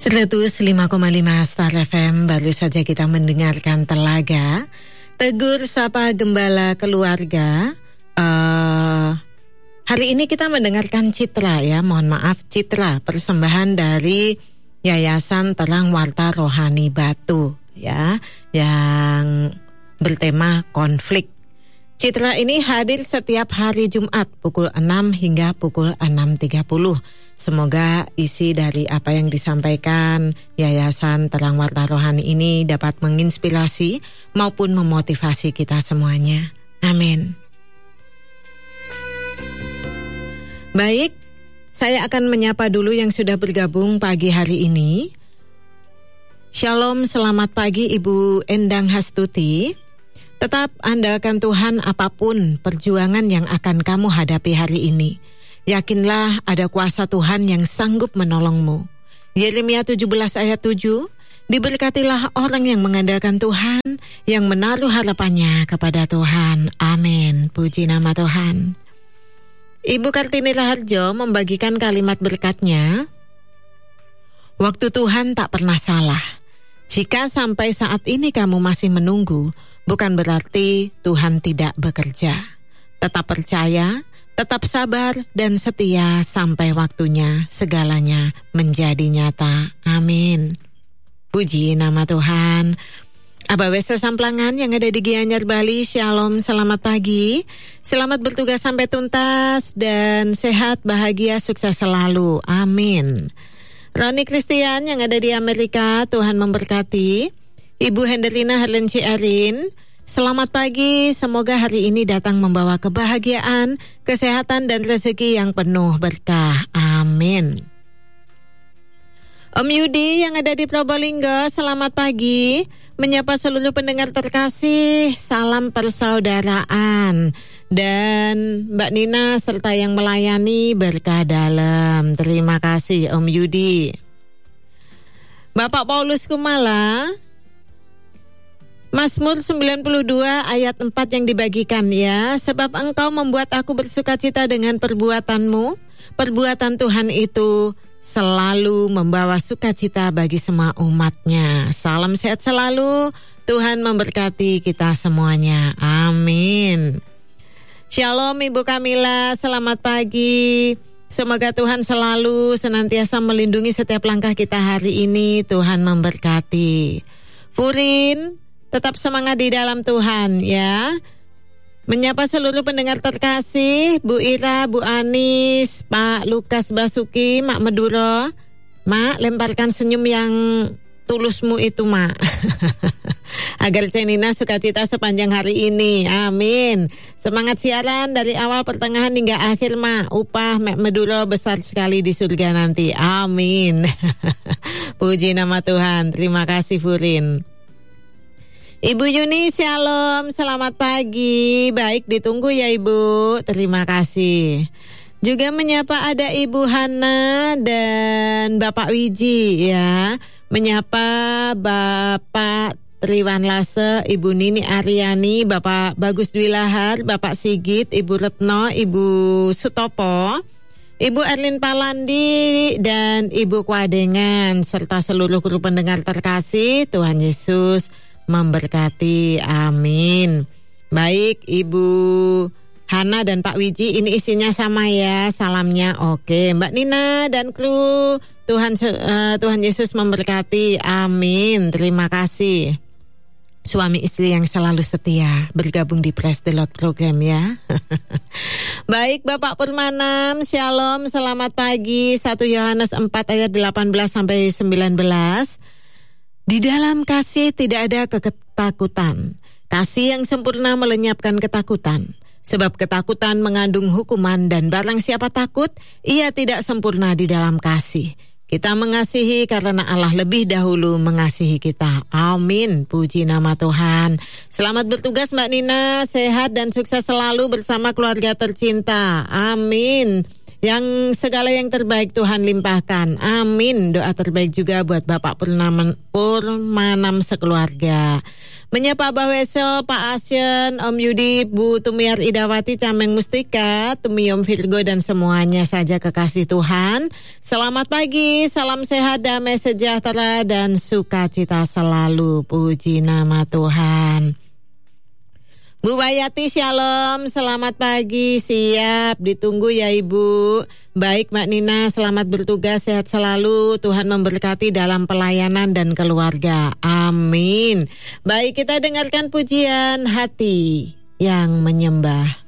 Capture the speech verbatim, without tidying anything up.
seratus lima koma lima Star F M, baru saja kita mendengarkan Telaga, Tegur Sapa Gembala Keluarga. Uh, hari ini kita mendengarkan Citra ya, mohon maaf Citra, persembahan dari Yayasan Terang Warta Rohani Batu ya, yang bertema konflik. Citra ini hadir setiap hari Jumat pukul enam hingga pukul enam tiga puluh. Semoga isi dari apa yang disampaikan Yayasan Terang Warta Rohani ini dapat menginspirasi maupun memotivasi kita semuanya. Amin. Baik, saya akan menyapa dulu yang sudah bergabung pagi hari ini. Shalom, selamat pagi Ibu Endang Hastuti. Tetap andalkan Tuhan apapun perjuangan yang akan kamu hadapi hari ini. Yakinlah ada kuasa Tuhan yang sanggup menolongmu. Yeremia tujuh belas ayat tujuh, diberkatilah orang yang mengandalkan Tuhan, yang menaruh harapannya kepada Tuhan. Amin. Puji nama Tuhan. Ibu Kartini Raharjo membagikan kalimat berkatnya. Waktu Tuhan tak pernah salah. Jika sampai saat ini kamu masih menunggu, bukan berarti Tuhan tidak bekerja. Tetap percaya, tetap sabar dan setia sampai waktunya segalanya menjadi nyata. Amin. Puji nama Tuhan. Aba Wesa Samplangan yang ada di Gianyar, Bali, Shalom, selamat pagi. Selamat bertugas sampai tuntas dan sehat, bahagia, sukses selalu. Amin. Roni Christian yang ada di Amerika, Tuhan memberkati. Ibu Henderina Herlenci Erin, selamat pagi, semoga hari ini datang membawa kebahagiaan, kesehatan dan rezeki yang penuh berkah. Amin. Om Yudi yang ada di Probolinggo, selamat pagi. Menyapa seluruh pendengar terkasih, salam persaudaraan. Dan Mbak Nina serta yang melayani berkah dalam. Terima kasih Om Yudi. Bapak Paulus Kumala, Mazmur sembilan puluh dua ayat empat yang dibagikan ya. Sebab engkau membuat aku bersukacita dengan perbuatanmu. Perbuatan Tuhan itu selalu membawa sukacita bagi semua umatnya. Salam sehat selalu. Tuhan memberkati kita semuanya. Amin. Shalom Ibu Kamila, selamat pagi. Semoga Tuhan selalu senantiasa melindungi setiap langkah kita hari ini. Tuhan memberkati. Furin, tetap semangat di dalam Tuhan ya. Menyapa seluruh pendengar terkasih, Bu Ira, Bu Anis, Pak Lukas Basuki, Mak Meduro. Mak, lemparkan senyum yang tulusmu itu, Mak. Agar Cenina sukacita sepanjang hari ini. Amin. Semangat siaran dari awal pertengahan hingga akhir, Mak. Upah Mak Meduro besar sekali di surga nanti. Amin. Puji nama Tuhan. Terima kasih, Furin. Ibu Yuni, shalom, selamat pagi. Baik, ditunggu ya Ibu. Terima kasih. Juga menyapa ada Ibu Hana dan Bapak Wiji ya. Menyapa Bapak Triwan Lase, Ibu Nini Aryani, Bapak Bagus Dwi Lahar, Bapak Sigit, Ibu Retno, Ibu Sutopo, Ibu Erlin Palandi dan Ibu Kwadengan serta seluruh kru pendengar terkasih. Tuhan Yesus memberkati, amin. Baik Ibu Hana dan Pak Wiji, ini isinya sama ya, salamnya oke. Mbak Nina dan kru, Tuhan uh, Tuhan Yesus memberkati, amin. Terima kasih. Suami istri yang selalu setia bergabung di Praise the Lord program ya. Baik Bapak Purmanam, shalom, selamat pagi. satu Yohanes empat ayat delapan belas sampai sembilan belas. Di dalam kasih tidak ada ketakutan. Kasih yang sempurna melenyapkan ketakutan. Sebab ketakutan mengandung hukuman dan barang siapa takut, ia tidak sempurna di dalam kasih. Kita mengasihi karena Allah lebih dahulu mengasihi kita. Amin. Puji nama Tuhan. Selamat bertugas Mbak Nina. Sehat dan sukses selalu bersama keluarga tercinta. Amin. Yang segala yang terbaik Tuhan limpahkan. Amin. Doa terbaik juga buat Bapak Purnaman, Purmanam sekeluarga. Menyapa Abah Wesel, Pak Asyen, Om Yudi, Bu Tumiar Idawati, Cameng Mustika, Tumiom Virgo dan semuanya saja kekasih Tuhan. Selamat pagi, salam sehat, damai sejahtera dan sukacita selalu. Puji nama Tuhan. Bu Bayati, shalom, selamat pagi, siap, ditunggu ya Ibu. Baik Mbak Nina, selamat bertugas, sehat selalu, Tuhan memberkati dalam pelayanan dan keluarga, amin. Baik, kita dengarkan pujian hati yang menyembah.